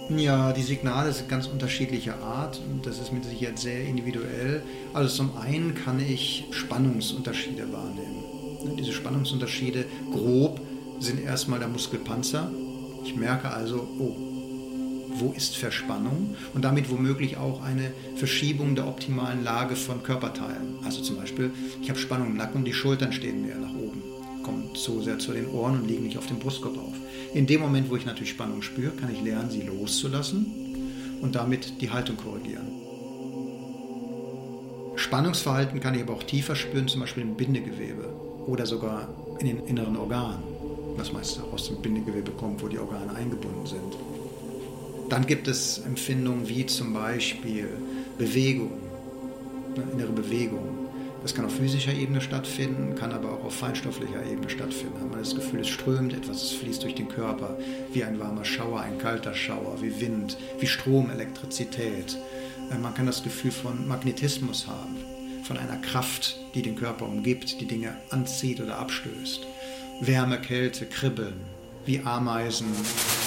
Ja, die Signale sind ganz unterschiedlicher Art und das ist mit Sicherheit sehr individuell. Also zum einen kann ich Spannungsunterschiede wahrnehmen. Diese Spannungsunterschiede grob sind erstmal der Muskelpanzer. Ich merke also, oh, wo ist Verspannung und damit womöglich auch eine Verschiebung der optimalen Lage von Körperteilen. Also zum Beispiel, ich habe Spannung im Nacken und die Schultern stehen mehr nach oben, kommen zu sehr zu den Ohren und liegen nicht auf dem Brustkorb auf. In dem Moment, wo ich natürlich Spannung spüre, kann ich lernen, sie loszulassen und damit die Haltung korrigieren. Spannungsverhalten kann ich aber auch tiefer spüren, zum Beispiel im Bindegewebe oder sogar in den inneren Organen, was meist aus dem Bindegewebe kommt, wo die Organe eingebunden sind. Dann gibt es Empfindungen wie zum Beispiel Bewegung, innere Bewegung. Das kann auf physischer Ebene stattfinden, kann aber auch auf feinstofflicher Ebene stattfinden. Da hat man das Gefühl, es strömt etwas, es fließt durch den Körper, wie ein warmer Schauer, ein kalter Schauer, wie Wind, wie Strom, Elektrizität. Man kann das Gefühl von Magnetismus haben, von einer Kraft, die den Körper umgibt, die Dinge anzieht oder abstößt. Wärme, Kälte, Kribbeln, wie Ameisen